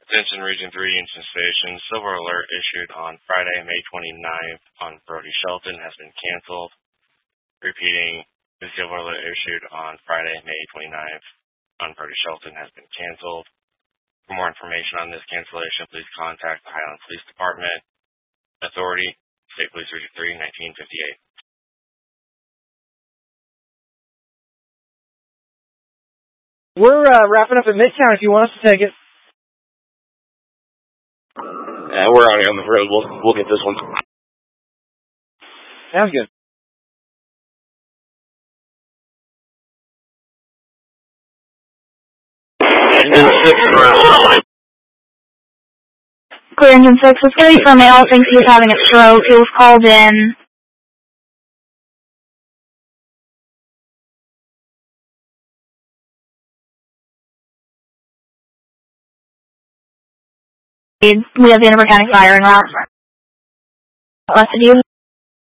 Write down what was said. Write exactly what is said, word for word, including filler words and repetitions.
Attention Region three Houston Station. Silver alert issued on Friday, May twenty-ninth on Brody Shelton has been canceled. Repeating, the silver alert issued on Friday, May twenty-ninth on Brody Shelton has been canceled. For more information on this cancellation, please contact the Highland Police Department. Authority, State Police Region three, nineteen fifty-eight. We're uh, wrapping up in Midtown if you want us to take it. Yeah, we're already on the road. We'll, we'll get this one. Sounds good. Clear engine six is great for male. Thinks he was having a stroke. He was called in. We have the Denver County Fire and route. Less of you.